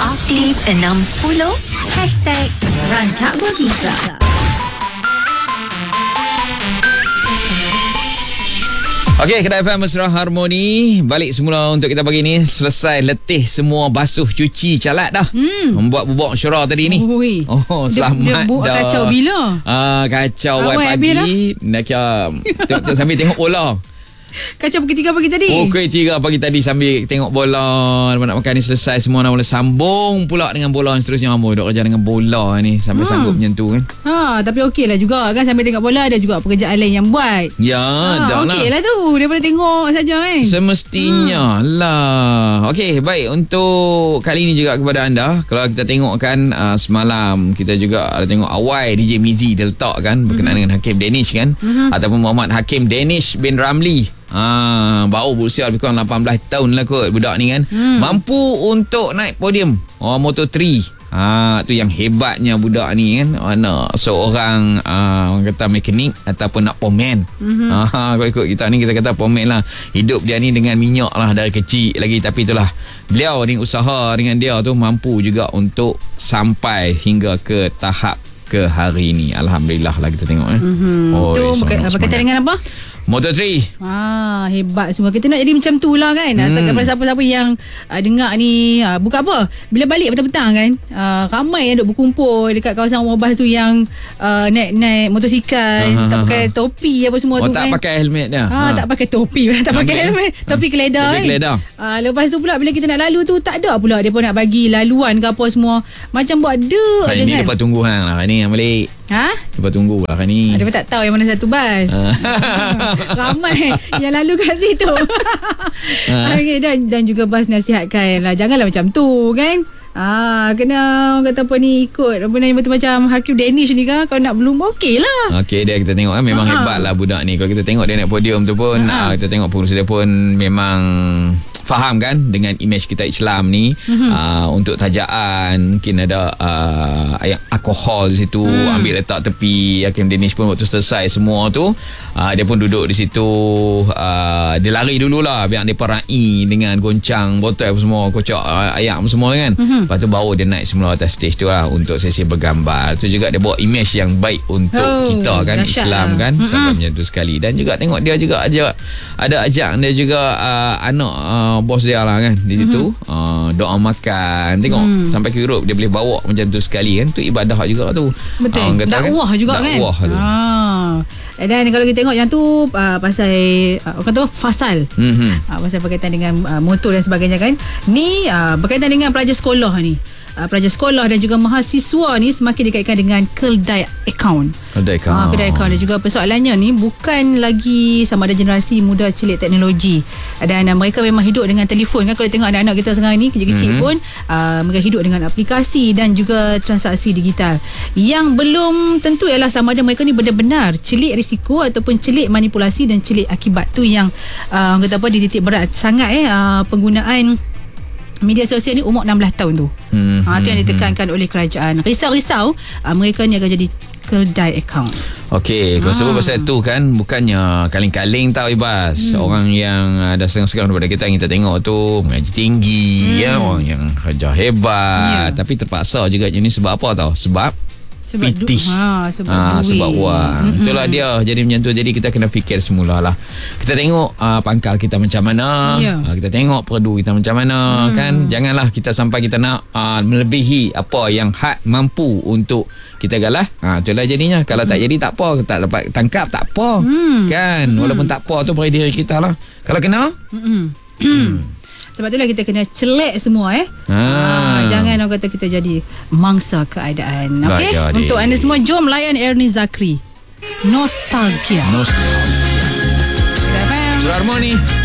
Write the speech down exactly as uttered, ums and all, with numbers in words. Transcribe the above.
Aktif enam sepuluh Hashtag Rancak Bergisah. Okey, Kedai F M Mesra Harmoni balik semula untuk kita pagi ni. Selesai letih semua, basuh, cuci, calat dah. Hmm. Membuat bubuk syurah tadi ni. Ui. Oh, selamat dia, dia buat dah. Kacau bila? Ah, kacau Awal awal pagi. Nak kira tengok, sambil tengok bola. Kacau pukul tiga pagi tadi. Pukul tiga pagi tadi sambil tengok bola. Nak makan ni selesai semua, nak mula sambung pula dengan bola yang seterusnya. Amboi, duk kerja dengan bola ni sampai hmm. sanggup macam tu kan. Ha, tapi okey lah juga kan, sambil tengok bola ada juga pekerjaan lain yang buat. Ya, ha, okey lah tu daripada tengok saja kan. Semestinya hmm. lah. Okey, baik, untuk kali ni juga kepada anda, kalau kita tengok kan uh, semalam kita juga ada tengok awal D J Mizi dia letak kan berkenaan hmm. dengan Hakim Danish kan, hmm. ataupun Muhammad Hakim Danish bin Ramli. Ah, baru berusia lebih kurang lapan belas tahun lah kot budak ni kan. Hmm. Mampu untuk naik podium oh, Moto tiga. Ah, tu yang hebatnya budak ni kan. Mana seorang ah, orang kata mekanik ataupun nak pomen. Mm-hmm. Ah, kalau ikut kita ni kita kata pomen lah. Hidup dia ni dengan minyak lah dari kecil lagi, tapi itulah beliau ni usaha dengan dia tu mampu juga untuk sampai hingga ke tahap ke hari ini. Alhamdulillah lah kita tengok eh. Mm-hmm. Oh, tu berkaitan dengan apa? Moto tiga. Ah, hebat semua. Kita nak jadi macam tu lah kan. Hmm. Kepada siapa-siapa yang uh, dengar ni, uh, bukan apa, bila balik petang-petang kan, uh, ramai yang duk berkumpul dekat kawasan Rumah Bas tu yang uh, naik-naik motosikal, uh-huh. tak pakai topi apa semua oh, tu tak kan. Tak pakai helmet dah. Ha, ha. Tak pakai topi, tak pakai helmet, topi keledar kan. Keledar. Uh, lepas tu pula bila kita nak lalu tu tak ada pula dia pun nak bagi laluan ke apa semua. Macam buat dek je kan. Ini lepas tunggu hang lah ni yang balik. Ha? Lepas tunggu lah ni. Dia pun tak tahu yang mana satu bas. Ramai yang lalu kat situ. Okay, dan dan juga bas nasihatkan lah, janganlah macam tu kan. Ah, kena orang kata apa ni, ikut apa ni macam Hakim Danish ni kan. Kalau nak belum okey lah. Okey, dia kita tengok kan memang ha. hebat lah budak ni. Kalau kita tengok dia naik podium tu pun ha. uh, kita tengok pengurusi dia pun memang faham kan dengan imej kita Islam ni. Mm-hmm. uh, untuk tajaan mungkin ada uh, ayat alkohol di situ, mm. ambil letak tepi. Hakim Danish pun waktu selesai semua tu uh, dia pun duduk di situ, uh, dia lari dululah biar dia perai dengan goncang botol apa semua, kocok uh, ayam semua kan. Mm-hmm. Lepas tu baru dia naik semula atas stage tu lah untuk sesi bergambar. Tu juga dia bawa imej yang baik untuk oh, kita kan, Islam kan. Mm-hmm. Sampai macam tu sekali. Dan juga tengok dia juga ajak, ada ajak dia juga uh, anak uh, bos dia lah kan di situ. Mm-hmm. uh, doa makan. Tengok mm. sampai ke Europe dia boleh bawa macam tu sekali kan. Tu ibadah juga tu. Betul. Uh, dakwah kan? juga dakwah kan. Dakwah tu. Ah. Dan kalau kita tengok yang tu uh, pasal uh, orang kata fasal. Mm-hmm. Uh, pasal berkaitan dengan uh, motor dan sebagainya kan. Ni uh, berkaitan dengan pelajar sekolah ni. Uh, pelajar sekolah dan juga mahasiswa ni semakin dikaitkan dengan kedai akaun. Kedai akaun. Uh, kedai akaun. Dan juga persoalannya ni bukan lagi sama ada generasi muda celik teknologi. Dan uh, mereka memang hidup dengan telefon kan. Kalau tengok anak-anak kita sekarang ni kecil-kecil mm-hmm. pun uh, mereka hidup dengan aplikasi dan juga transaksi digital. Yang belum tentu ialah sama ada mereka ni benar-benar celik risiko ataupun celik manipulasi dan celik akibat. Tu yang uh, kata apa dititik berat sangat eh uh, penggunaan media sosial ni umur enam belas tahun tu. Hmm, ha, tu yang ditekankan hmm. oleh kerajaan. Risau-risau uh, mereka ni akan jadi kedai akaun. Okey, kalau ha. sebut pasal tu kan, bukannya kaling-kaling tau Ibas. Hmm. Orang yang ada setengah-setengah daripada kita yang kita tengok tu mengaji tinggi, hmm. ya, orang yang kerja hebat, yeah. tapi terpaksa juga jenis sebab apa tau? Sebab sebab pitih. Du- ha, sebab, ha, sebab wang. Mm-hmm. Itulah dia jadi macam tu. Jadi kita kena fikir semula lah. Kita tengok uh, pangkal kita macam mana, yeah. uh, kita tengok perdu kita macam mana, mm. kan. Janganlah kita sampai kita nak uh, melebihi apa yang had mampu untuk kita galah. Ha, itulah jadinya. Kalau mm. tak jadi tak apa, tak dapat tangkap tak apa, mm. kan. Mm. Walaupun tak apa tu pada diri kita lah. Kalau kena mm. sebab itulah kita kena celek semua eh. Ha. Ha, jangan orang kata kita jadi mangsa keadaan. Okey. Untuk anda semua jom layan Ernie Zakri. Nostalgia. Nostalgia. Suara Harmoni.